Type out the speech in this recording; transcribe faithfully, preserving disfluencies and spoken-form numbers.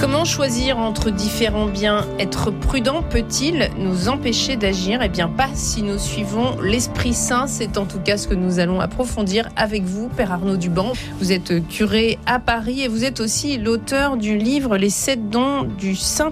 Comment choisir entre différents biens? Être prudent peut-il nous empêcher d'agir? Eh bien pas si nous suivons l'Esprit Saint. C'est en tout cas ce que nous allons approfondir avec vous, Père Arnaud Duban. Vous êtes curé à Paris et vous êtes aussi l'auteur du livre Les sept dons du Saint